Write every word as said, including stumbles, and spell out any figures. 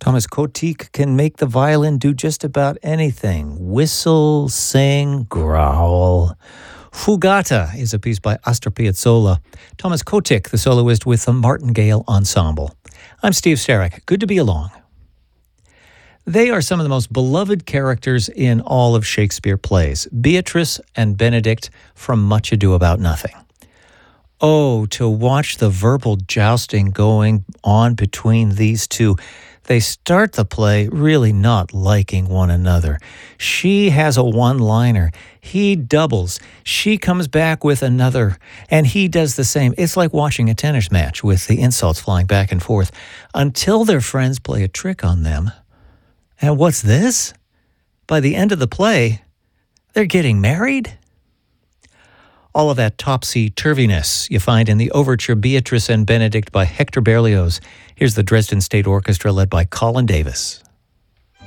Thomas Kotik can make the violin do just about anything. Whistle, sing, growl. Fugata is a piece by Astor Piazzolla. Thomas Kotik, the soloist with the Martingale Ensemble. I'm Steve Starek. Good to be along. They are some of the most beloved characters in all of Shakespeare plays, Beatrice and Benedict from Much Ado About Nothing. Oh, to watch the verbal jousting going on between these two. They start the play really not liking one another. She has a one-liner. He doubles. She comes back with another, and he does the same. It's like watching a tennis match with the insults flying back and forth until their friends play a trick on them. And what's this? By the end of the play, they're getting married? All of that topsy-turviness you find in the overture Beatrice and Benedict by Hector Berlioz. Here's the Dresden State Orchestra led by Colin Davis.